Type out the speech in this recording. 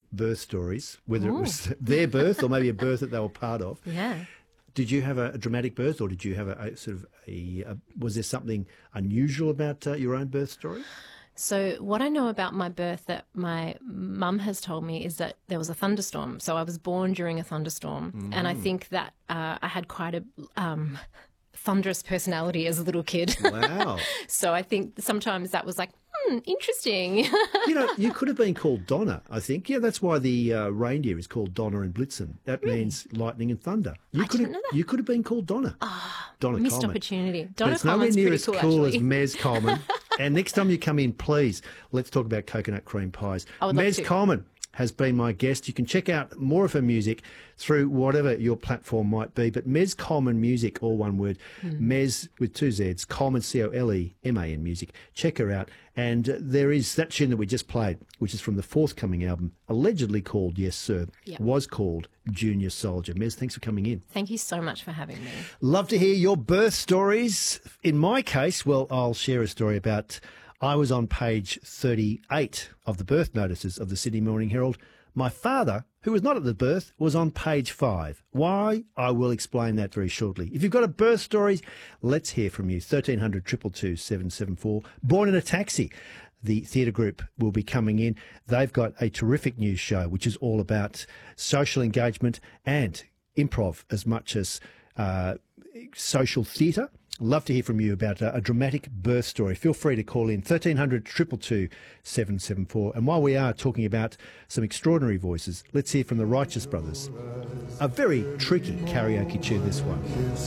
birth stories, whether it was their birth or maybe a birth that they were part of. Yeah. Did you have a dramatic birth, or did you have a sort of was there something unusual about your own birth story? So what I know about my birth that my mum has told me is that there was a thunderstorm. So I was born during a thunderstorm, and I think that I had quite a thunderous personality as a little kid. Wow. So I think sometimes that was like, interesting. You could have been called Donna, I think. Yeah, that's why the reindeer is called Donna and Blitzen. That means lightning and thunder. I didn't know that. You could have been called Donna. Donna Missed Coleman. opportunity. But Donna it's nowhere Coleman's near pretty as cool, cool actually. as Mez Coleman. And next time you come in, please, let's talk about coconut cream pies. I would love Mez to. Coleman has been my guest. You can check out more of her music through whatever your platform might be. But Mez Coleman Music, all one word, Mez with two Zs, Coleman, Coleman Music. Check her out. And there is that tune that we just played, which is from the forthcoming album, allegedly called Yes Sir, was called Junior Soldier. Mez, thanks for coming in. Thank you so much for having me. Love to hear your birth stories. In my case, well, I'll share a story about I was on page 38 of the birth notices of the Sydney Morning Herald. My father, who was not at the birth, was on page 5. Why? I will explain that very shortly. If you've got a birth story, let's hear from you. 1300 222 774. Born in a Taxi. The theatre group will be coming in. They've got a terrific news show, which is all about social engagement and improv as much as social theatre. Love to hear from you about a dramatic birth story. Feel free to call in 1300 222 774. And while we are talking about some extraordinary voices, let's hear from the Righteous Brothers. A very tricky karaoke tune, this one.